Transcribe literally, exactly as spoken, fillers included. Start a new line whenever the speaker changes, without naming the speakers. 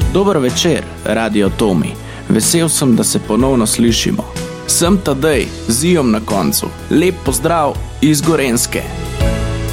Dober večer, Radio Tomi. Vesel sem, da se ponovno slišimo. Sem Tadej, z ijom na koncu. Lep pozdrav iz Gorenjske.